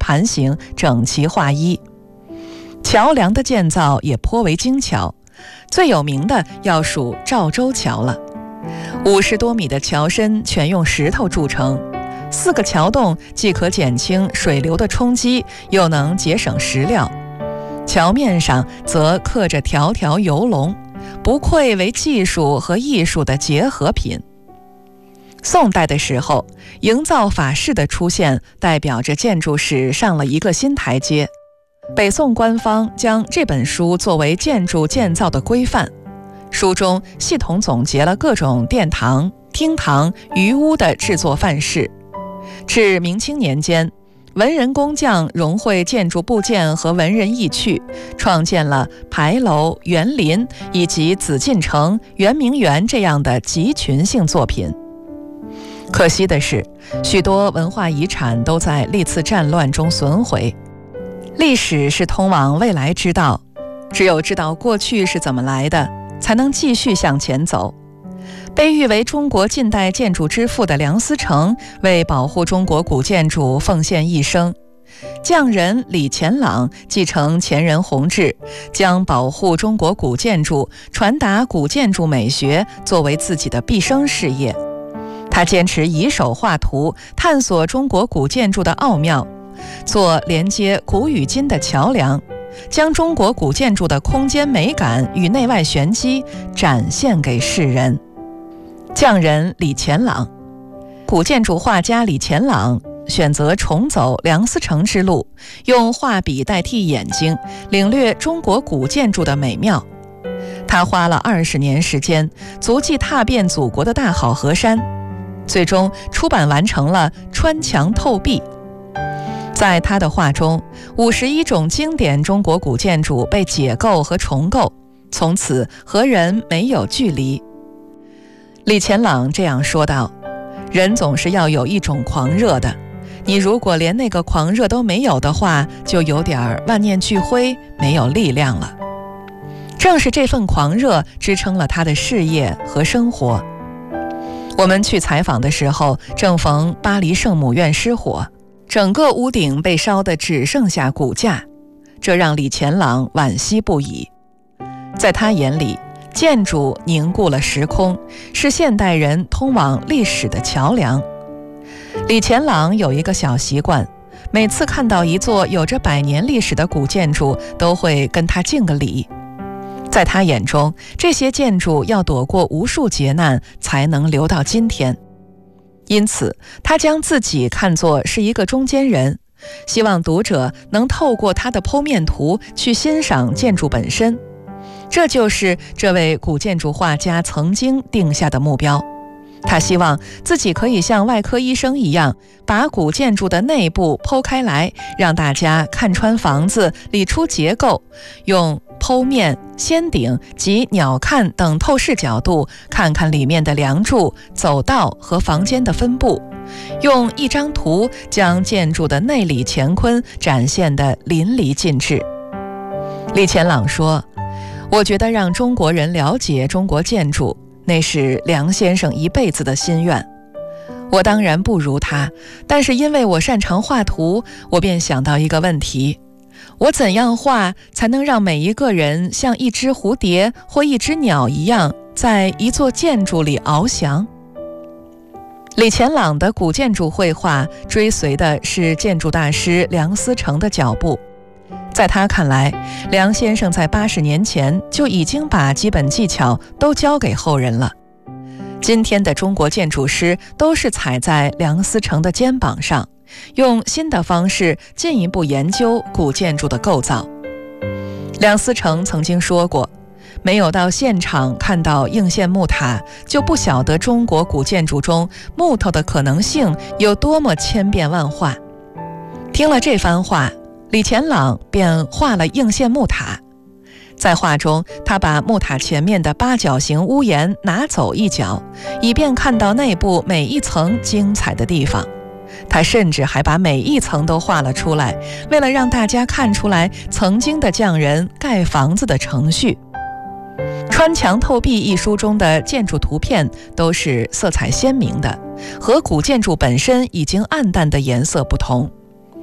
盘形，整齐划一。桥梁的建造也颇为精巧，最有名的要数赵州桥了。50多米的桥身全用石头铸成，4个桥洞既可减轻水流的冲击，又能节省石料。桥面上则刻着条条游龙，不愧为技术和艺术的结合品。宋代的时候，营造法式的出现，代表着建筑史上了一个新台阶。北宋官方将这本书作为建筑建造的规范，书中系统总结了各种殿堂、厅堂、余屋的制作范式。至明清年间，文人工匠融汇建筑部件和文人意趣，创建了牌楼、园林以及紫禁城、圆明园这样的集群性作品。可惜的是，许多文化遗产都在历次战乱中损毁。历史是通往未来之道，只有知道过去是怎么来的，才能继续向前走。被誉为中国近代建筑之父的梁思成为保护中国古建筑奉献一生，匠人李乾朗继承前人宏志，将保护中国古建筑、传达古建筑美学作为自己的毕生事业。他坚持以手画图，探索中国古建筑的奥妙，做连接古与今的桥梁，将中国古建筑的空间美感与内外玄机展现给世人。匠人李乾朗，古建筑画家李乾朗选择重走梁思成之路，用画笔代替眼睛，领略中国古建筑的美妙。他花了20年时间，足迹踏遍祖国的大好河山，最终出版完成了《穿墙透壁》。在他的画中，51种经典中国古建筑被解构和重构，从此和人没有距离。李乾朗这样说道：人总是要有一种狂热的，你如果连那个狂热都没有的话，就有点万念俱灰，没有力量了。正是这份狂热支撑了他的事业和生活。我们去采访的时候，正逢巴黎圣母院失火，整个屋顶被烧得只剩下骨架，这让李乾朗惋惜不已。在他眼里，建筑凝固了时空，是现代人通往历史的桥梁。李乾朗有一个小习惯，每次看到一座有着100年历史的古建筑，都会跟他敬个礼。在他眼中，这些建筑要躲过无数劫难，才能留到今天。因此，他将自己看作是一个中间人，希望读者能透过他的剖面图去欣赏建筑本身。这就是这位古建筑画家曾经定下的目标。他希望自己可以像外科医生一样，把古建筑的内部剖开来，让大家看穿房子，理出结构，用剖面、掀顶及鸟瞰等透视角度看看里面的梁柱、走道和房间的分布，用一张图将建筑的内里乾坤展现得淋漓尽致。李乾朗说：我觉得让中国人了解中国建筑，那是梁先生一辈子的心愿。我当然不如他，但是因为我擅长画图，我便想到一个问题：我怎样画才能让每一个人像一只蝴蝶或一只鸟一样，在一座建筑里翱翔？李乾朗的古建筑绘画追随的是建筑大师梁思成的脚步。在他看来，梁先生在80年前就已经把基本技巧都交给后人了。今天的中国建筑师都是踩在梁思成的肩膀上，用新的方式进一步研究古建筑的构造。梁思成曾经说过，没有到现场看到应县木塔，就不晓得中国古建筑中木头的可能性有多么千变万化。听了这番话，李乾朗便画了应县木塔。在画中，他把木塔前面的8角形屋檐拿走一角，以便看到内部每一层精彩的地方。他甚至还把每一层都画了出来，为了让大家看出来曾经的匠人盖房子的程序。《穿墙透壁》一书中的建筑图片都是色彩鲜明的，和古建筑本身已经暗淡的颜色不同。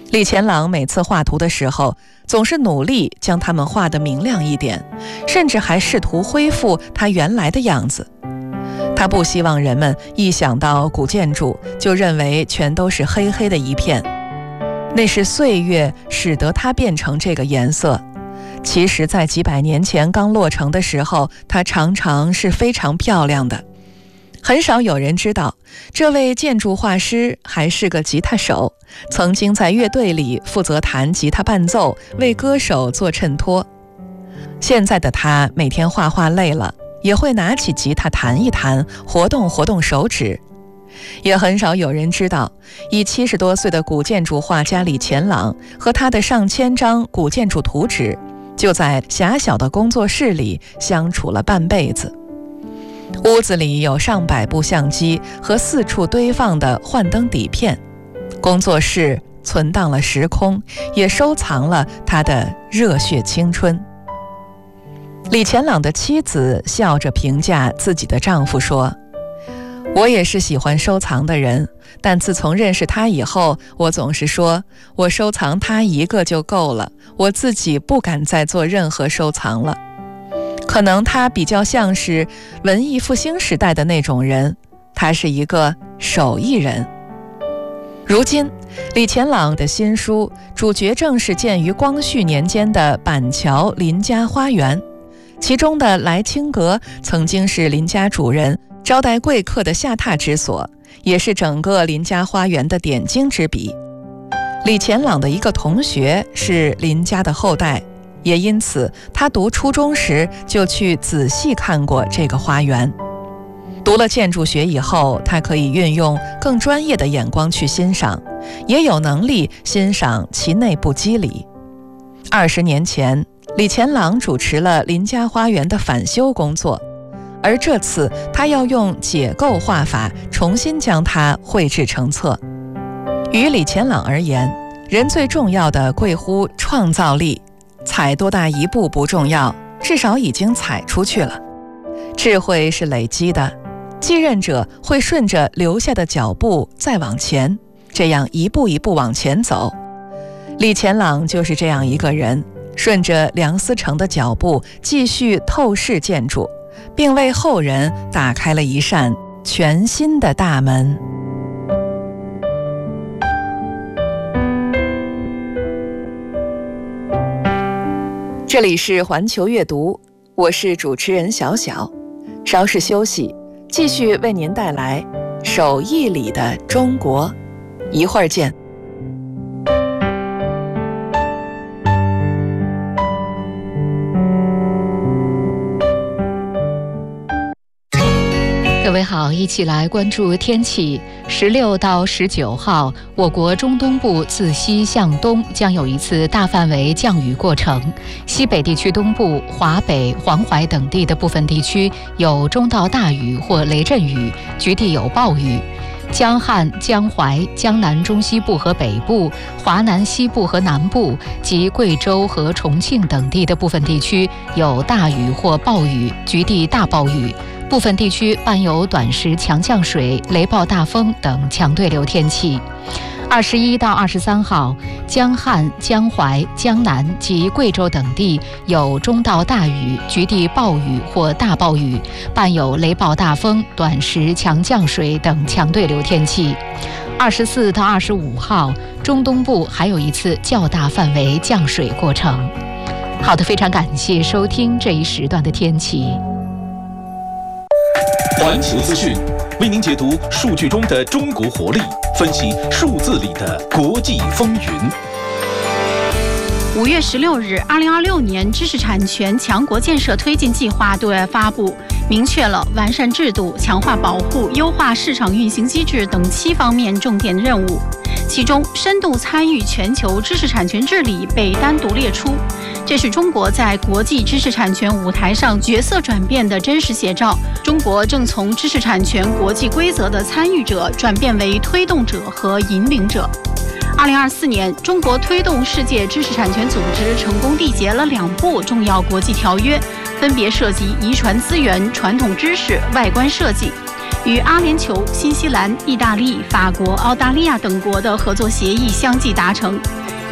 李乾朗每次画图的时候，总是努力将它们画得明亮一点，甚至还试图恢复它原来的样子。他不希望人们一想到古建筑就认为全都是黑黑的一片，那是岁月使得它变成这个颜色。其实在几百年前刚落成的时候，它常常是非常漂亮的。很少有人知道，这位建筑画师还是个吉他手，曾经在乐队里负责弹吉他伴奏，为歌手做衬托。现在的他每天画画累了，也会拿起吉他弹一弹，活动活动手指。也很少有人知道，以70多岁的古建筑画家李乾朗和他的上千张古建筑图纸，就在狭小的工作室里相处了半辈子。屋子里有上百部相机和四处堆放的幻灯底片，工作室存档了时空，也收藏了他的热血青春。李乾朗的妻子笑着评价自己的丈夫说：“我也是喜欢收藏的人，但自从认识他以后，我总是说我收藏他一个就够了，我自己不敢再做任何收藏了。”可能他比较像是文艺复兴时代的那种人，他是一个手艺人。如今李乾朗的新书主角正是建于光绪年间的板桥林家花园，其中的来清阁曾经是林家主人招待贵客的下榻之所，也是整个林家花园的点睛之笔。李乾朗的一个同学是林家的后代，也因此他读初中时就去仔细看过这个花园。读了建筑学以后，他可以运用更专业的眼光去欣赏，也有能力欣赏其内部机理。20年前，李乾朗主持了林家花园的返修工作，而这次他要用解构画法重新将它绘制成册。于李乾朗而言，人最重要的贵乎创造力，踩多大一步不重要，至少已经踩出去了。智慧是累积的，继任者会顺着留下的脚步再往前，这样一步一步往前走。李乾朗就是这样一个人，顺着梁思成的脚步继续透视建筑，并为后人打开了一扇全新的大门。这里是环球阅读，我是主持人小小，稍事休息，继续为您带来手艺里的中国，一会儿见。 各位好，一起来关注天气。16到19号，我国中东部自西向东将有一次大范围降雨过程，西北地区东部、华北、黄淮等地的部分地区有中到大雨或雷阵雨，局地有暴雨。江汉、江淮、江南中西部和北部、华南西部和南部及贵州和重庆等地的部分地区有大雨或暴雨，局地大暴雨。部分地区伴有短时强降水、雷暴大风等强对流天气。21到23号，江汉、江淮、江南及贵州等地有中到大雨，局地暴雨或大暴雨，伴有雷暴大风、短时强降水等强对流天气。24到25号，中东部还有一次较大范围降水过程。好的，非常感谢收听这一时段的天气。 环球资讯为您解读数据中的中国活力，分析数字里的国际风云。 5月16日，2026年知识产权强国建设推进计划对外发布，明确了完善制度、强化保护、优化市场运行机制等7方面重点任务。其中，深度参与全球知识产权治理被单独列出，这是中国在国际知识产权舞台上角色转变的真实写照。中国正从知识产权国际规则的参与者转变为推动者和引领者。2024年，中国推动世界知识产权组织成功缔结了2部重要国际条约，分别涉及遗传资源、传统知识、外观设计。 与阿联酋、新西兰、意大利、法国、澳大利亚等国的合作协议相继达成。